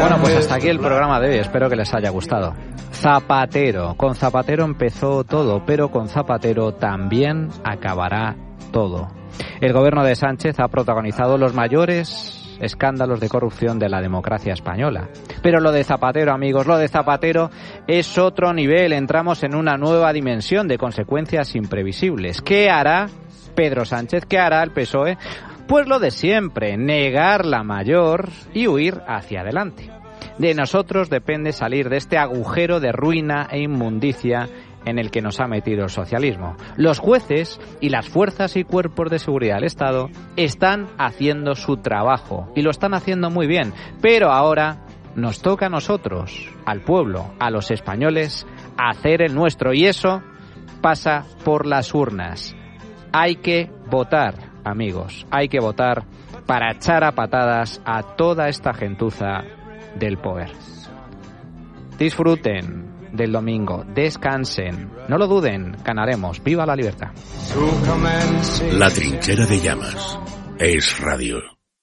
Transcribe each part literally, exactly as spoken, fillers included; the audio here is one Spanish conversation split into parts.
Bueno, pues hasta aquí el programa de hoy, espero que les haya gustado. Zapatero, con Zapatero empezó todo, pero con Zapatero también acabará todo. El gobierno de Sánchez ha protagonizado los mayores escándalos de corrupción de la democracia española. Pero lo de Zapatero, amigos, lo de Zapatero es otro nivel. Entramos en una nueva dimensión de consecuencias imprevisibles. ¿Qué hará Pedro Sánchez? ¿Qué hará el P S O E? Pues lo de siempre, negar la mayor y huir hacia adelante. De nosotros depende salir de este agujero de ruina e inmundicia en el que nos ha metido el socialismo. Los jueces y las fuerzas y cuerpos de seguridad del Estado están haciendo su trabajo y lo están haciendo muy bien, pero ahora nos toca a nosotros, al pueblo, a los españoles, hacer el nuestro, y eso pasa por las urnas. Hay que votar, amigos, hay que votar para echar a patadas a toda esta gentuza del poder. Disfruten del domingo, descansen, no lo duden, ganaremos. ¡Viva la libertad! La trinchera de llamas. Es radio.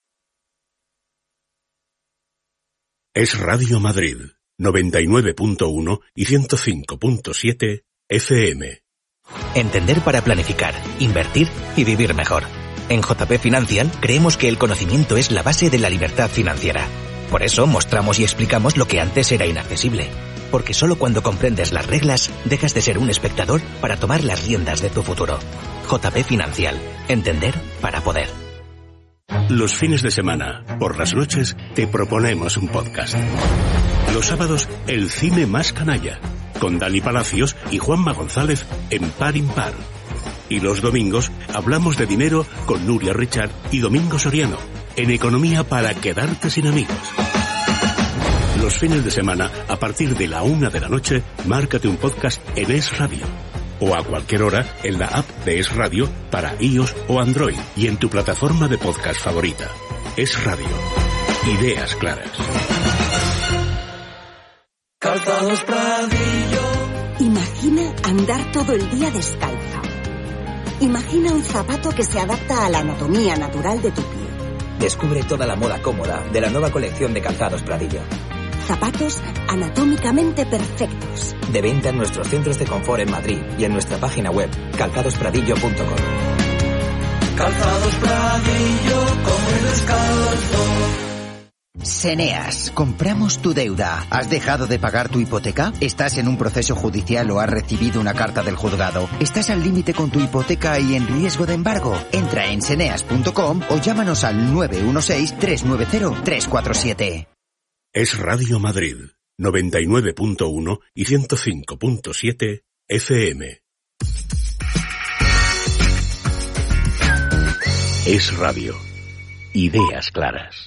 Es Radio Madrid, noventa y nueve punto uno y ciento cinco punto siete F M. Entender para planificar, invertir y vivir mejor. En J P Financial creemos que el conocimiento es la base de la libertad financiera. Por eso mostramos y explicamos lo que antes era inaccesible. Porque solo cuando comprendes las reglas, dejas de ser un espectador para tomar las riendas de tu futuro. J P Financial. Entender para poder. Los fines de semana, por las noches, te proponemos un podcast. Los sábados, el cine más canalla, con Dani Palacios y Juanma González en Par Impar. Y los domingos, hablamos de dinero con Nuria Richard y Domingo Soriano, en Economía para quedarte sin amigos. Los fines de semana, a partir de la una de la noche, márcate un podcast en Es Radio. O a cualquier hora en la app de Es Radio para iOS o Android y en tu plataforma de podcast favorita. Es Radio. Ideas claras. Calzados Pradillo. Imagina andar todo el día descalza. Imagina un zapato que se adapta a la anatomía natural de tu pie. Descubre toda la moda cómoda de la nueva colección de Calzados Pradillo. Zapatos anatómicamente perfectos. De venta en nuestros centros de confort en Madrid y en nuestra página web calzados pradillo punto com. Calzados Pradillo, come descalzo. Seneas, compramos tu deuda. ¿Has dejado de pagar tu hipoteca? ¿Estás en un proceso judicial o has recibido una carta del juzgado? ¿Estás al límite con tu hipoteca y en riesgo de embargo? Entra en seneas punto com o llámanos al nueve uno seis, tres nueve cero, tres cuatro siete. Es Radio Madrid, noventa y nueve punto uno y ciento cinco punto siete F M. Es Radio. Ideas claras.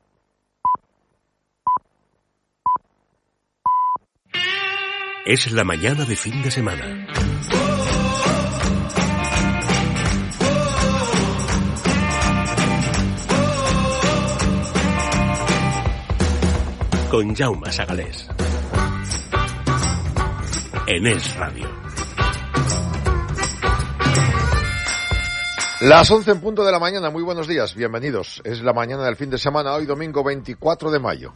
Es la mañana de fin de semana. Con Jaume Sagalés. En Es Radio. Las once en punto de la mañana, muy buenos días, bienvenidos. Es la mañana del fin de semana, hoy domingo veinticuatro de mayo.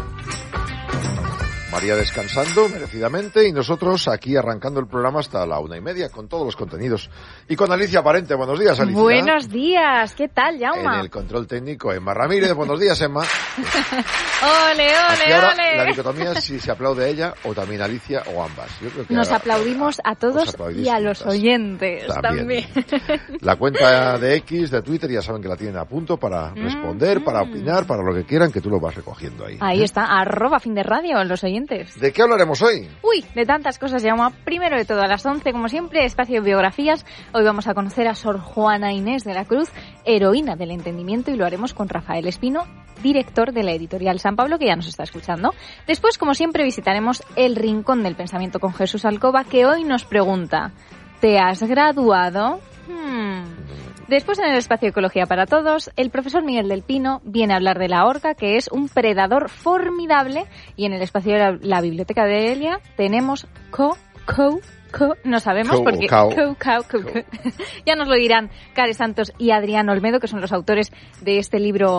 María descansando merecidamente y nosotros aquí arrancando el programa hasta la una y media con todos los contenidos. Y con Alicia Parente. Buenos días, Alicia. Buenos días, ¿qué tal, Jaume? En el control técnico, Emma Ramírez. Buenos días, Emma. Ole, ole, aquí ahora, ole. La dicotomía es si se aplaude a ella o también a Alicia o ambas. Yo creo que Nos ahora, aplaudimos a todos y a los oyentes también. también. La cuenta de X, de Twitter, ya saben que la tienen a punto para responder, mm, para opinar, para lo que quieran, que tú lo vas recogiendo ahí. Ahí ¿eh? está, arroba fin de radio, los oyentes. ¿De qué hablaremos hoy? Uy, de tantas cosas, Jaume. Primero de todo, a las once, como siempre, espacio de biografías. Hoy vamos a conocer a Sor Juana Inés de la Cruz, heroína del entendimiento, y lo haremos con Rafael Espino, director de la editorial San Pablo, que ya nos está escuchando. Después, como siempre, visitaremos el Rincón del Pensamiento con Jesús Alcoba, que hoy nos pregunta: ¿te has graduado? Hmm... Después, en el espacio Ecología para Todos, el profesor Miguel del Pino viene a hablar de la orca, que es un predador formidable. Y en el espacio de la, la Biblioteca de Elia tenemos co, co, co, no sabemos co, porque... Co, co, co, co, co. Ya nos lo dirán Care Santos y Adrián Olmedo, que son los autores de este libro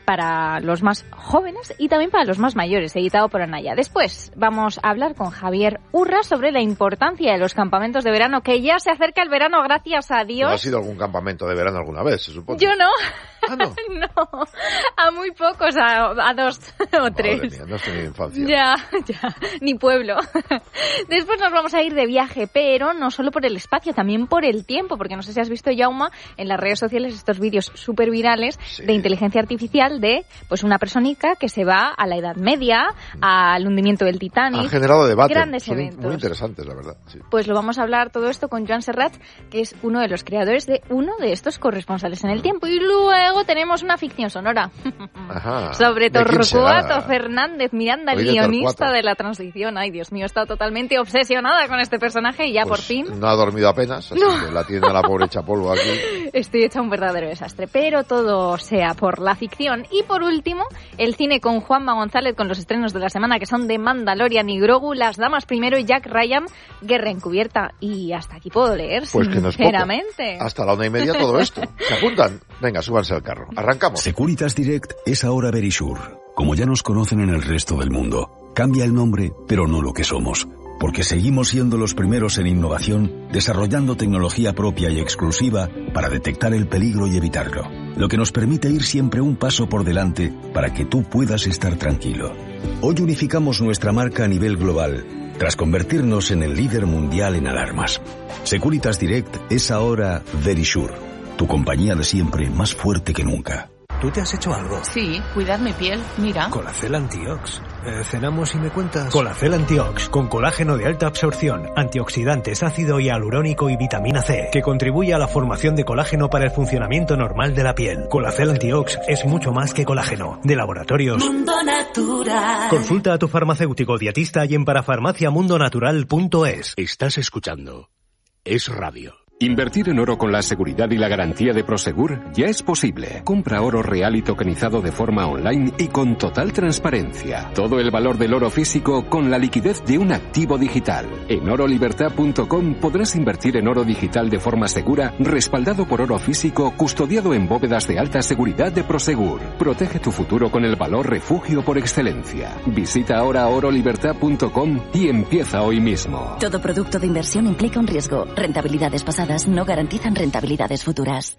para los más jóvenes y también para los más mayores, editado por Anaya. Después vamos a hablar con Javier Urra sobre la importancia de los campamentos de verano, que ya se acerca el verano, gracias a Dios. ¿No has ido a algún campamento de verano alguna vez, se supone? Yo no. ¿Ah, no? No, a muy pocos, a, a dos o tres. Madre mía, no has tenido infancia. Ya, ya, ni pueblo. Después nos vamos a ir de viaje, pero no solo por el espacio, también por el tiempo, porque no sé si has visto, Jaume, en las redes sociales estos vídeos súper virales sí. de inteligencia artificial de pues una personita que se va a la Edad Media, al hundimiento del Titanic. Ha generado debate. Grandes Son eventos. Muy interesantes, la verdad. Sí. Pues lo vamos a hablar todo esto con Joan Serrat, que es uno de los creadores de uno de estos corresponsales en el tiempo. Y luego tenemos una ficción sonora Ajá. sobre Torcuato Fernández Miranda, el de guionista Torcuato. de la transición. Ay, Dios mío, he estado totalmente obsesionada con este personaje y ya pues por fin... no ha dormido apenas, así No. que la tiene a la pobre hecha polvo aquí. Estoy hecha un verdadero desastre, pero todo sea por la ficción. Y por último, el cine con Juanma González, con los estrenos de la semana que son de Mandalorian y Grogu, Las Damas Primero y Jack Ryan, Guerra Encubierta. Y hasta aquí puedo leer, Pues que no es sinceramente. poco. Hasta la una y media todo esto. ¿Se apuntan? Venga, súbanse al carro. Arrancamos. Securitas Direct es ahora Verisure. Como ya nos conocen en el resto del mundo, cambia el nombre, pero no lo que somos. Porque seguimos siendo los primeros en innovación, desarrollando tecnología propia y exclusiva para detectar el peligro y evitarlo. Lo que nos permite ir siempre un paso por delante para que tú puedas estar tranquilo. Hoy unificamos nuestra marca a nivel global, tras convertirnos en el líder mundial en alarmas. Securitas Direct es ahora Verisure, tu compañía de siempre más fuerte que nunca. ¿Tú te has hecho algo? Sí, cuidar mi piel, mira. Colacel Antiox. Eh, cenamos y me cuentas. Colacel Antiox, con colágeno de alta absorción, antioxidantes, ácido hialurónico y vitamina C, que contribuye a la formación de colágeno para el funcionamiento normal de la piel. Colacel Antiox es mucho más que colágeno. De Laboratorios Mundo Natural. Consulta a tu farmacéutico dietista y en parafarmaciamundonatural punto es. Estás escuchando Es Radio. Invertir en oro con la seguridad y la garantía de Prosegur ya es posible. Compra oro real y tokenizado de forma online y con total transparencia. Todo el valor del oro físico con la liquidez de un activo digital. En oro libertad punto com podrás invertir en oro digital de forma segura, respaldado por oro físico, custodiado en bóvedas de alta seguridad de Prosegur. Protege tu futuro con el valor refugio por excelencia. Visita ahora oro libertad punto com y empieza hoy mismo. Todo producto de inversión implica un riesgo. Rentabilidades pasadas no garantizan rentabilidades futuras.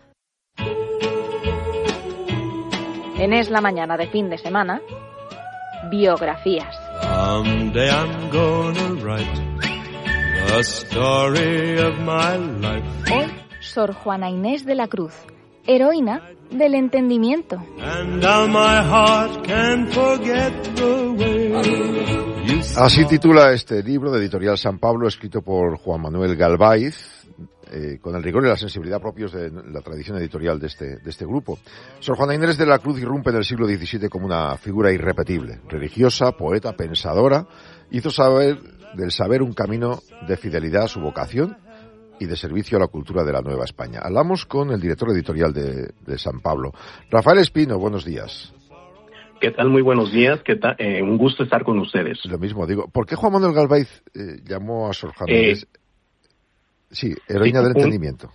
En Es la Mañana de fin de semana, biografías. Someday I'm gonna write the story of my life. Hoy, Sor Juana Inés de la Cruz, heroína del entendimiento. And now my heart can forget the way. Así titula este libro de Editorial San Pablo, escrito por Juan Manuel Galvaiz, eh, con el rigor y la sensibilidad propios de la tradición editorial de este, de este grupo. Sor Juana Inés de la Cruz irrumpe en el siglo diecisiete como una figura irrepetible, religiosa, poeta, pensadora, hizo saber del saber un camino de fidelidad a su vocación y de servicio a la cultura de la Nueva España. Hablamos con el director editorial de, de San Pablo, Rafael Espino. Buenos días. ¿Qué tal? Muy buenos días. ¿Qué tal? Eh, un gusto estar con ustedes. Lo mismo digo. ¿Por qué Juan Manuel Galvaiz eh, llamó a Sor Juana Inés? Eh, sí, heroína sí, del un, entendimiento.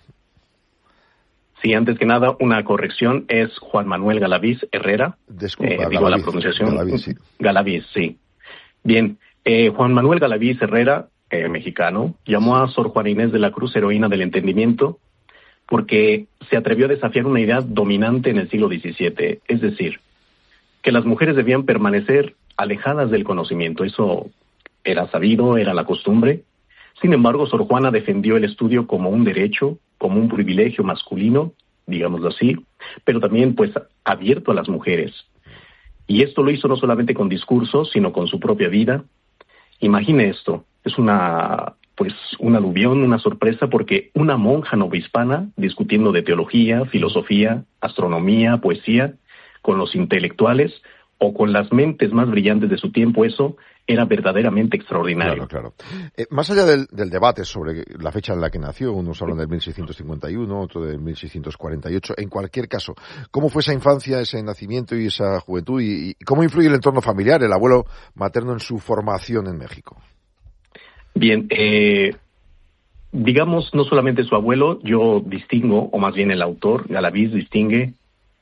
Sí, antes que nada, una corrección. Es Juan Manuel Galaviz Herrera. Disculpa, eh, digo Galaviz, la pronunciación. Galaviz, sí. Galaviz, sí. Bien, eh, Juan Manuel Galaviz Herrera, eh, mexicano, llamó a Sor Juana Inés de la Cruz heroína del entendimiento porque se atrevió a desafiar una idea dominante en el siglo diecisiete, es decir, que las mujeres debían permanecer alejadas del conocimiento. Eso era sabido, era la costumbre. Sin embargo, Sor Juana defendió el estudio como un derecho, como un privilegio masculino, digámoslo así, pero también pues abierto a las mujeres. Y esto lo hizo no solamente con discursos, sino con su propia vida. Imagine esto, es una pues un aluvión, una sorpresa, porque una monja novohispana discutiendo de teología, filosofía, astronomía, poesía, con los intelectuales o con las mentes más brillantes de su tiempo, eso era verdaderamente extraordinario. Claro, claro. Eh, más allá del, del debate sobre la fecha en la que nació, unos hablan del mil seiscientos cincuenta y uno, otro del mil seiscientos cuarenta y ocho, en cualquier caso, ¿cómo fue esa infancia, ese nacimiento y esa juventud? ¿Y, y cómo influye el entorno familiar, el abuelo materno, en su formación en México? Bien, eh, digamos, no solamente su abuelo, yo distingo, o más bien el autor, Galaviz, distingue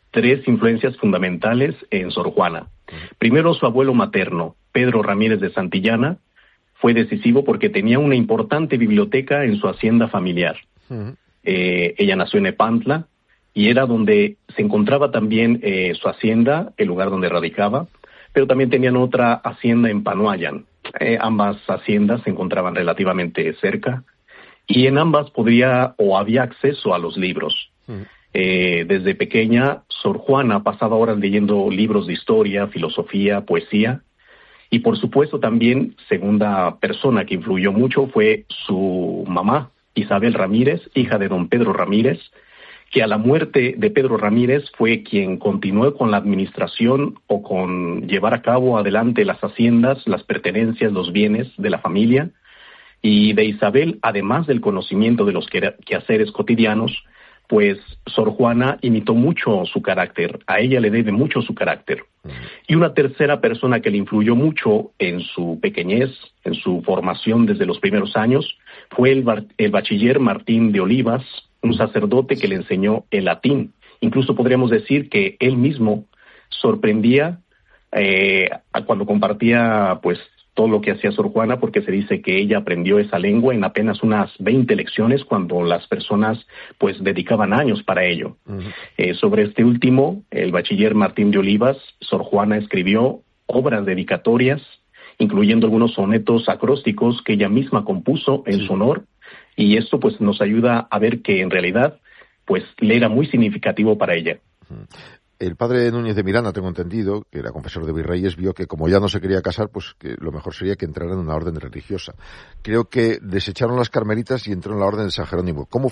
tres influencias fundamentales en Sor Juana. Primero, su abuelo materno, Pedro Ramírez de Santillana, fue decisivo porque tenía una importante biblioteca en su hacienda familiar. Uh-huh. Eh, ella nació en Epantla y era donde se encontraba también eh, su hacienda, el lugar donde radicaba, pero también tenían otra hacienda en Panoayan. Eh, ambas haciendas se encontraban relativamente cerca y en ambas podría o había acceso a los libros. Uh-huh. Eh, desde pequeña, Sor Juana pasaba horas leyendo libros de historia, filosofía, poesía. Y por supuesto también, segunda persona que influyó mucho fue su mamá, Isabel Ramírez, hija de don Pedro Ramírez, que a la muerte de Pedro Ramírez fue quien continuó con la administración o con llevar a cabo adelante las haciendas, las pertenencias, los bienes de la familia. Y de Isabel, además del conocimiento de los quehaceres cotidianos, pues Sor Juana imitó mucho su carácter, a ella le debe mucho su carácter. Y una tercera persona que le influyó mucho en su pequeñez, en su formación desde los primeros años, fue el, bar, el bachiller Martín de Olivas, un sacerdote que le enseñó el latín. Incluso podríamos decir que él mismo sorprendía eh, cuando compartía pues todo lo que hacía Sor Juana, porque se dice que ella aprendió esa lengua en apenas unas veinte lecciones cuando las personas pues dedicaban años para ello. Uh-huh. Eh, sobre este último, el bachiller Martín de Olivas, Sor Juana escribió obras dedicatorias, incluyendo algunos sonetos acrósticos que ella misma compuso en sí. su honor, y esto pues nos ayuda a ver que en realidad pues le era muy significativo para ella. Uh-huh. El padre Núñez de Miranda, tengo entendido, que era confesor de virreyes, vio que como ya no se quería casar, pues que lo mejor sería que entrara en una orden religiosa. Creo que desecharon las carmelitas y entró en la orden de San Jerónimo. ¿Cómo